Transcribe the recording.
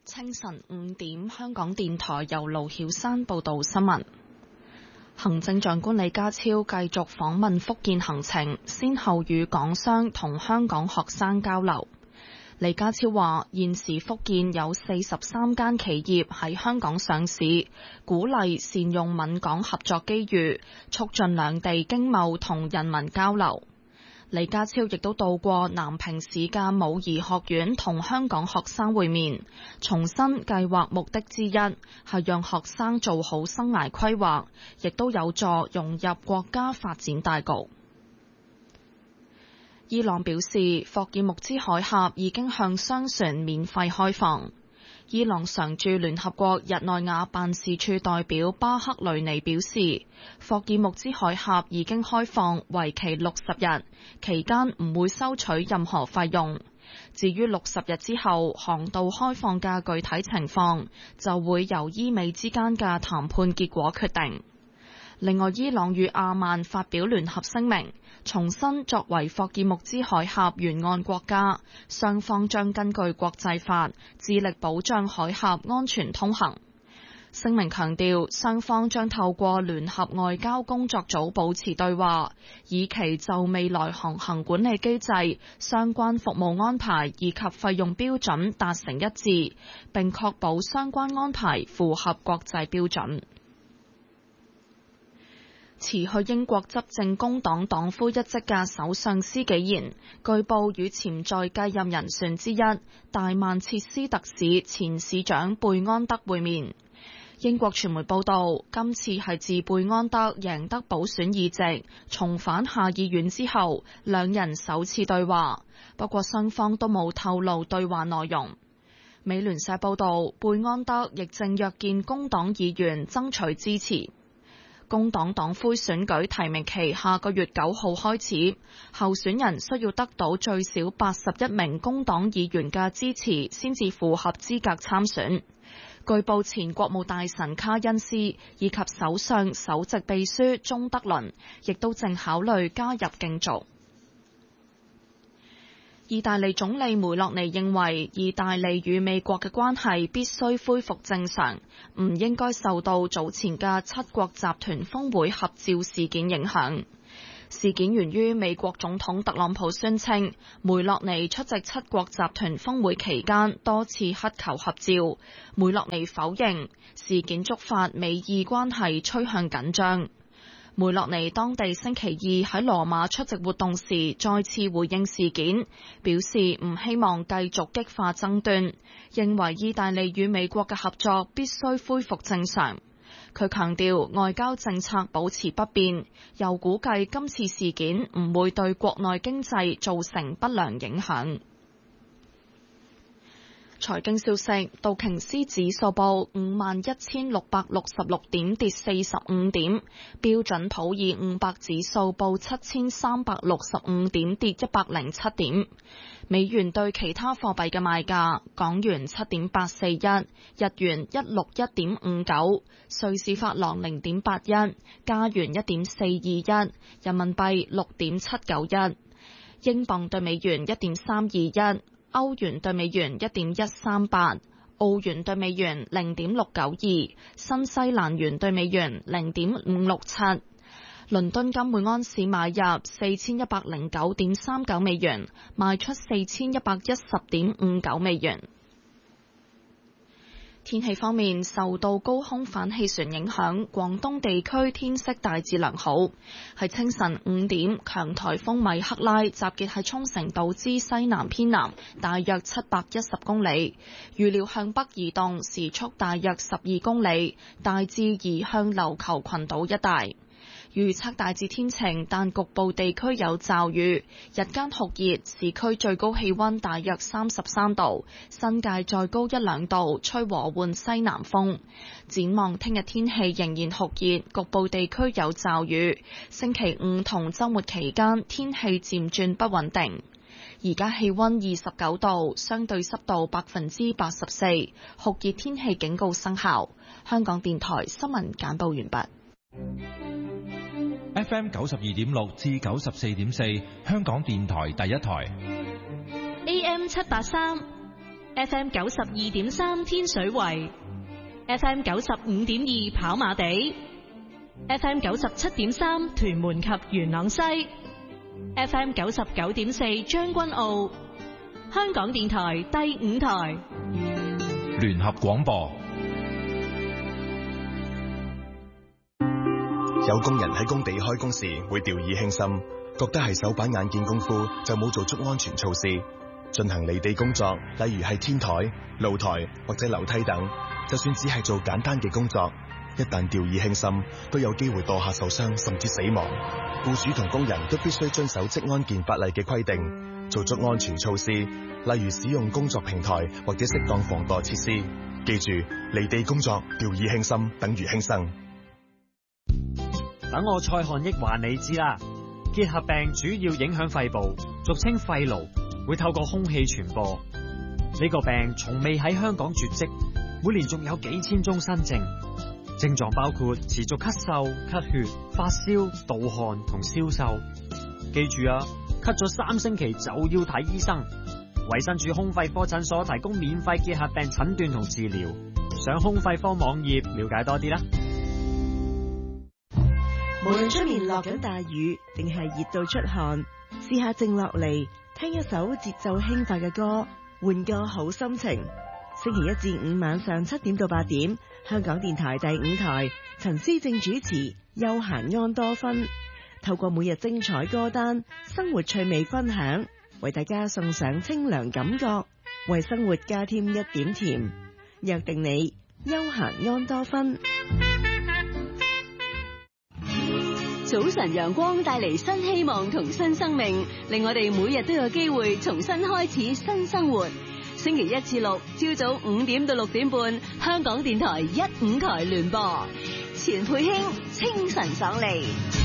清晨5點，香港電台由盧曉山報道新聞。行政長官李家超繼續訪問福建行程，先後與港商同香港學生交流。李家超話：現時福建有43間企業喺香港上市，鼓勵善用閩港合作機遇，促進兩地經貿同人民交流。李家超亦都到過南平市嘅武夷學院同香港學生會面，重申計劃目的之一係讓學生做好生涯規劃，亦都有助融入國家發展大局。伊朗表示，霍爾木茲海峽已經向商船免費開放。伊朗常駐聯合國日內瓦辦事處代表巴克雷尼表示，霍爾木茲海峽已經開放，為期60日，期間唔會收取任何費用。至於60日之後航道開放嘅具體情況，就會由伊美之間嘅談判結果決定。另外，伊朗與阿曼發表聯合聲明，重申作為霍爾木茲海峽沿岸國家，雙方將根據國際法致力保障海峽安全通行。聲明強調，雙方將透過聯合外交工作組保持對話，以期就未來航行管理機制、相關服務安排以及費用標準達成一致，並確保相關安排符合國際標準。辭去英國執政工黨黨魁一職嘅首相施紀賢，據報與潛在繼任人選之一大曼徹斯特市前市長貝安德會面。英國傳媒報道，今次係自貝安德贏得補選議席，重返下議院之後，兩人首次對話。不過雙方都冇透露對話內容。美聯社報道，貝安德亦正約見工黨議員爭取支持。工黨黨魁選舉提名期下個月9號開始，候選人需要得到最少81名工黨議員嘅支持，先至符合資格參選。據報前國務大臣卡恩斯以及首相首席秘書鍾德倫亦都正考慮加入競逐。意大利總理梅洛尼認為，意大利與美國嘅關係必須恢復正常，唔應該受到早前嘅七國集團峰會合照事件影響。事件源於美國總統特朗普宣稱，梅洛尼出席七國集團峰會期間多次乞求合照，梅洛尼否認，事件觸發美意關係趨向緊張。梅洛尼當地星期二喺羅馬出席活動時，再次回應事件，表示唔希望繼續激化爭端，認為意大利與美國嘅合作必須恢復正常。佢強調外交政策保持不變，又估計今次事件唔會對國內經濟造成不良影響。財經消息，道瓊斯指數報51,666點，跌45點；標準普爾500指數報7,365點，跌107點。美元對其他貨幣嘅賣價：港元7.841，日元161.59，瑞士法郎0.81，加元1.421，人民幣6.791，英鎊對美元1.321。歐元對美元1.138，澳元對美元0.692，新西蘭元對美元0.567。倫敦金每安士買入4109.39美元，賣出4110.59美元。天氣方面，受到高空反氣旋影響，廣東地區天色大致良好。喺清晨5點，強颱風米克拉集結喺沖繩島之西南偏南，大約710公里，預料向北移動，時速大約12公里，大致移向琉球群島一帶。預測大致天晴，但局部地區有驟雨。日間酷熱，市區最高氣溫大約33度，新界再高1-2度，吹和緩西南風。展望聽日天氣仍然酷熱，局部地區有驟雨。星期5同週末期間天氣漸轉不穩定。而家氣溫29度，相對濕度84%，酷熱天氣警告生效。香港電台新聞簡報完畢。 FM 92.6至94.4，香港電台第一台。 AM 783， FM 92.3天水圍，FM 95.2跑馬地，FM 97.3屯門及元朗西，FM 99.4將軍澳，香港電台第5台聯合廣播。 有工人喺工地開工時會掉以輕心，覺得係手板眼見功夫，就冇做足安全措施。進行離地工作，例如係天台、露台或者樓梯等，就算只係做簡單嘅工作，一旦掉以輕心，都有機會墮下受傷甚至死亡。僱主同工人都必須遵守職安健法例嘅規定，做足安全措施，例如使用工作平台或者適當防墮設施。記住，離地工作掉以輕心等於輕生。 等我蔡漢益話你知啦，結核病主要影響肺部，俗稱肺癆，會透過空氣傳播。呢個病從未喺香港絕跡，每年仲有幾千宗新症。症狀包括持續咳嗽、咳血、發燒、盜汗同消瘦。記住啊，咳咗3星期就要睇醫生。衛生署胸肺科診所提供免費結核病診斷同治療，上胸肺科網頁了解多啲啦。 無論出面落緊大雨定係熱到出汗，試下靜落嚟聽一首節奏輕快嘅歌，換個好心情。星期1至5晚上7點到8點，香港電台第5台，陳思正主持休閒安多芬，透過每日精彩歌單、生活趣味分享，為大家送上清涼感覺，為生活加添一點甜。約定你休閒安多芬。 早晨陽光帶嚟新希望同新生命，令我哋每日都有機會重新開始新生活。星期1至6朝早5點到6點半，香港電台1、5台聯播，錢佩卿清晨爽利。